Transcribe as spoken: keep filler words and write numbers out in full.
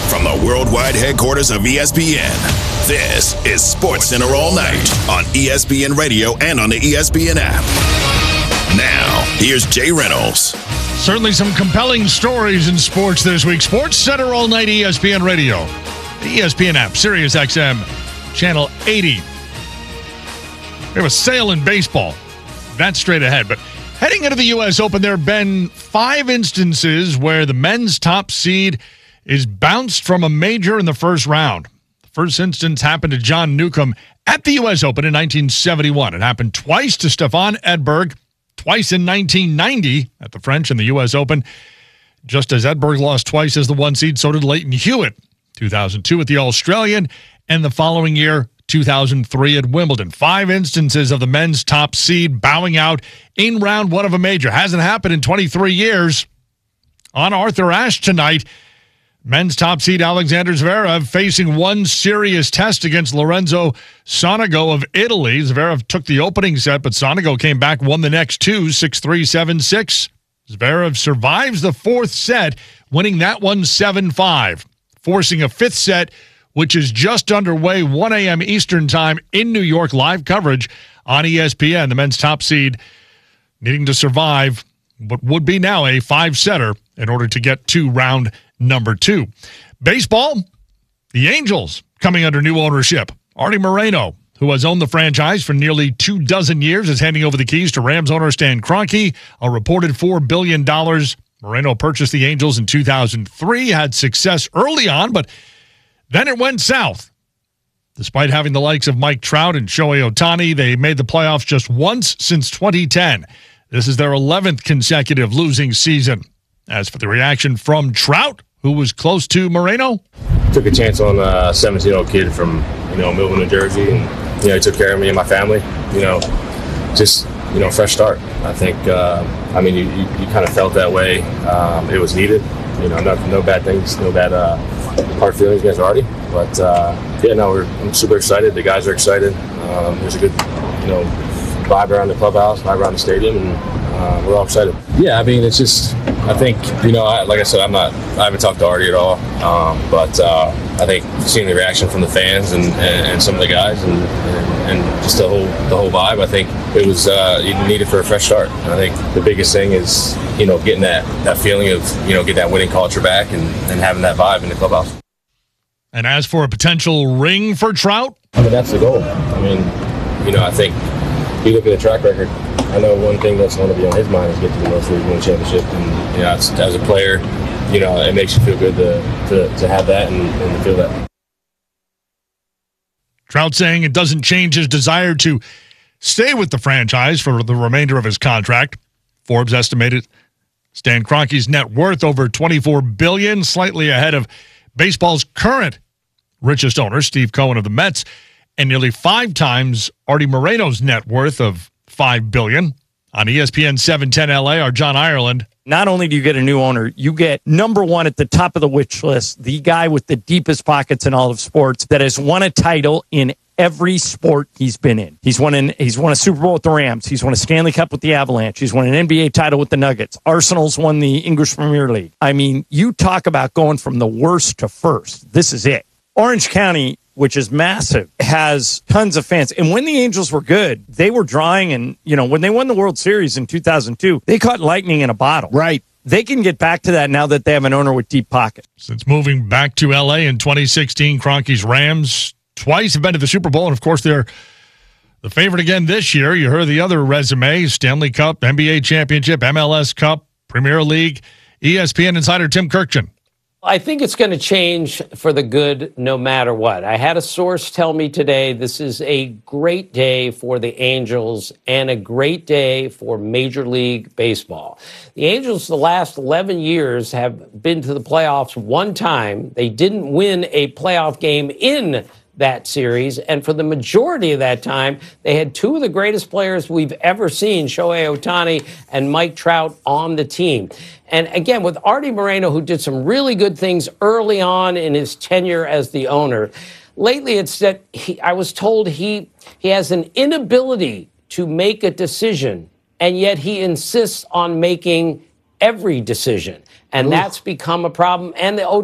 From the worldwide headquarters of E S P N, this is SportsCenter All Night on E S P N Radio and on the E S P N app. Now, here's Jay Reynolds. Certainly some compelling stories in sports this week. SportsCenter All Night, E S P N Radio, the E S P N app, Sirius X M, Channel eighty. We have a sale in baseball. That's straight ahead. But heading into the U S Open, there have been five instances where the men's top seed is bounced from a major in the first round. The first instance happened to John Newcomb at the U S Open in nineteen seventy-one. It happened twice to Stefan Edberg, twice in nineteen ninety at the French and the U S Open. Just as Edberg lost twice as the one seed, so did Leighton Hewitt, two thousand two at the Australian, and the following year, two thousand three at Wimbledon. Five instances of the men's top seed bowing out in round one of a major. Hasn't happened in twenty-three years. On Arthur Ashe tonight, men's top seed Alexander Zverev facing one serious test against Lorenzo Sonego of Italy. Zverev took the opening set, but Sonego came back, won the next two, six three, seven six. Zverev survives the fourth set, winning that one seven five, forcing a fifth set, which is just underway, one a.m. Eastern time in New York. Live coverage on E S P N. The men's top seed needing to survive what would be now a five-setter in order to get to round number two. Baseball, the Angels coming under new ownership. Artie Moreno, who has owned the franchise for nearly two dozen years, is handing over the keys to Rams owner Stan Kroenke, a reported four billion dollars. Moreno purchased the Angels in two thousand three, had success early on, but then it went south. Despite having the likes of Mike Trout and Shohei Ohtani, they made the playoffs just once since twenty ten. This is their eleventh consecutive losing season. As for the reaction from Trout, who was close to Moreno, took a chance on a seventeen-year-old kid from, you know, Millville, New Jersey, and, you know, he took care of me and my family. You know, just, you know, fresh start. I think, uh, I mean, you, you, you kind of felt that way. Um, it was needed. You know, no, no bad things, no bad uh, hard feelings against Artie. But, uh, yeah, no, we're, I'm super excited. The guys are excited. Um, there's a good, you know, vibe around the clubhouse, vibe around the stadium, and uh, we're all excited. Yeah, I mean, it's just, I think, you know, I, like I said, I'm not, I haven't talked to Artie at all, um, but uh, I think seeing the reaction from the fans and, and, and some of the guys and, and, and just the whole the whole vibe, I think it was uh, needed for a fresh start. And I think the biggest thing is, you know, getting that, that feeling of, you know, getting that winning culture back and, and having that vibe in the clubhouse. And as for a potential ring for Trout? I mean, that's the goal. I mean, you know, I think you look at the track record, I know one thing that's going to be on his mind is get to the World Series win championship. And, you know, as, as a player, you know, it makes you feel good to to, to have that and, and to feel that. Trout saying it doesn't change his desire to stay with the franchise for the remainder of his contract. Forbes estimated Stan Kroenke's net worth over twenty-four billion dollars, slightly ahead of baseball's current richest owner, Steve Cohen of the Mets, and nearly five times Artie Moreno's net worth of five billion dollars. On E S P N seven ten L A, our John Ireland. Not only do you get a new owner, you get number one at the top of the wish list, the guy with the deepest pockets in all of sports that has won a title in every sport he's been in. He's won an, he's won a Super Bowl with the Rams. He's won a Stanley Cup with the Avalanche. He's won an N B A title with the Nuggets. Arsenal's won the English Premier League. I mean, you talk about going from the worst to first. This is it. Orange County, which is massive, has tons of fans. And when the Angels were good, they were drawing. And, you know, when they won the World Series in two thousand two, they caught lightning in a bottle. Right. They can get back to that now that they have an owner with deep pockets. Since moving back to L A in twenty sixteen, Kroenke's Rams twice have been to the Super Bowl. And, of course, they're the favorite again this year. You heard the other resume, Stanley Cup, N B A championship, M L S Cup, Premier League. E S P N insider Tim Kurkjian. I think it's going to change for the good no matter what. I had a source tell me today this is a great day for the Angels and a great day for Major League Baseball. The Angels, the last eleven years, have been to the playoffs one time. They didn't win a playoff game in that series, and for the majority of that time, they had two of the greatest players we've ever seen, Shohei Ohtani and Mike Trout, on the team. And again, with Artie Moreno, who did some really good things early on in his tenure as the owner, lately it's that he, I was told he he has an inability to make a decision, and yet he insists on making every decision. And Oof. That's become a problem. And the